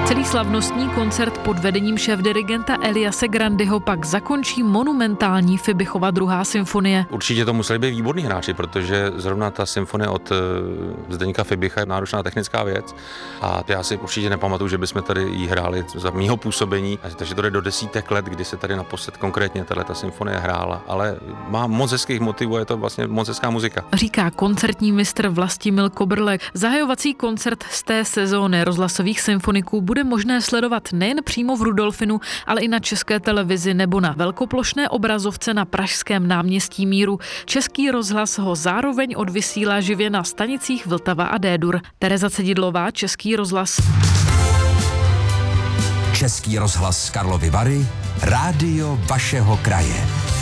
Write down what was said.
Celý slavnostní koncert pod vedením šéfdirigenta Eliase Grandyho pak zakončí monumentální Fibichova 2. symfonie. Určitě to museli být výborní hráči, protože zrovna ta symfonie od Zdeňka Fibicha je náročná technická věc a já si určitě nepamatuju, že bychom tady jí hráli za mýho působení, takže to jde do desítek let, kdy se tady naposled konkrétně tato symfonie hrála, ale má moc hezkých motivů, je to vlastně moc hezká muzika. Říká koncertní mistr Vlastimil Kobrlek. Zahajovací koncert z té sezóny rozhlasových symfoniků bude možné sledovat nejen přímo v Rudolfinu, ale i na České televizi nebo na velkoplošné obrazovce na pražském náměstí Míru. Český rozhlas ho zároveň odvysílá živě na stanicích Vltava a D-dur. Tereza Cedidlová, Český rozhlas. Český rozhlas Karlovy Vary, rádio vašeho kraje.